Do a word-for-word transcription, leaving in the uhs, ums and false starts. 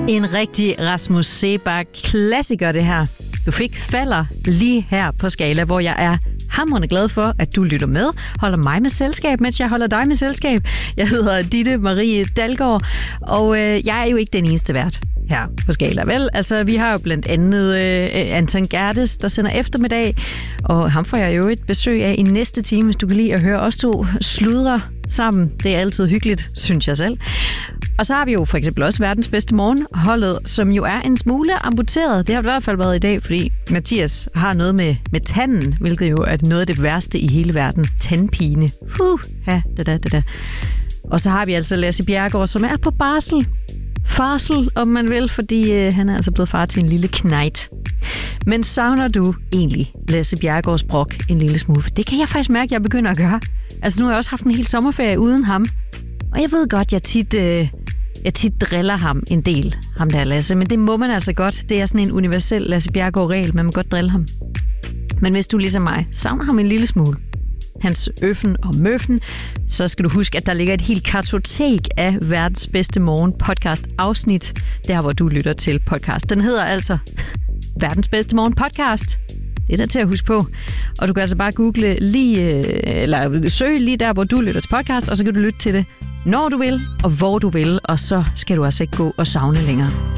En rigtig Rasmus Seebach klassiker, det her. Du fik falder lige her på Skala, hvor jeg er hamrende glad for, at du lytter med. Holder mig med selskab, mens jeg holder dig med selskab. Jeg hedder Ditte Marie Dalgaard, og øh, jeg er jo ikke den eneste vært her på Skala, vel? Altså, vi har jo blandt andet øh, Anton Gerdes, der sender eftermiddag, og ham får jeg jo et besøg af i næste time, hvis du kan lide at høre os to sludre sammen. Det er altid hyggeligt, synes jeg selv. Og så har vi jo for eksempel også verdens bedste morgenholdet, som jo er en smule amputeret. Det har det i hvert fald været i dag, fordi Mathias har noget med, med tanden, hvilket jo er noget af det værste i hele verden. Tandpine. Huh, ha, da, da, da, da. Og så har vi altså Lasse Bjerregaard, som er på barsel. Farsel, om man vil, fordi øh, han er altså blevet far til en lille knejt. Men savner du egentlig Lasse Bjerregaards brok en lille smule? For det kan jeg faktisk mærke, at jeg begynder at gøre. Altså nu har jeg også haft en hel sommerferie uden ham. Og jeg ved godt, jeg tit, øh, jeg tit driller ham en del, ham der Lasse. Men det må man altså godt. Det er sådan en universel Lasse Bjerregaard-regel. Man må godt drille ham. Men hvis du ligesom mig savner ham en lille smule, hans øffen og møffen, så skal du huske, at der ligger et helt kartotek af verdens bedste morgen podcast afsnit, der hvor du lytter til podcast. Den hedder altså verdens bedste morgen podcast. Det er der til at huske på. Og du kan altså bare google lige, eller søge lige der, hvor du lytter til podcast, og så kan du lytte til det, når du vil, og hvor du vil, og så skal du altså ikke gå og savne længere.